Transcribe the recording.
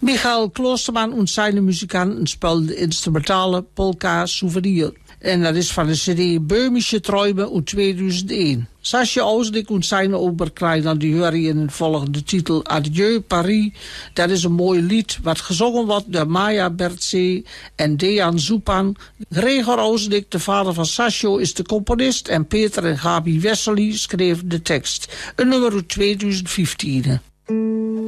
Michael Kloosterman en zijn muzikanten speelden instrumentale polka Souvenir. En dat is van de CD Böhmische Träume uit 2001. Sascha Ausnick en zijn Oberkleiner, die horen in de volgende titel Adieu Paris. Dat is een mooi lied wat gezongen wordt door Maya Bertze en Dejan Zupan. Gregor Ausnick, de vader van Sascha, is de componist en Peter en Gabi Wessely schreven de tekst. Een nummer uit 2015.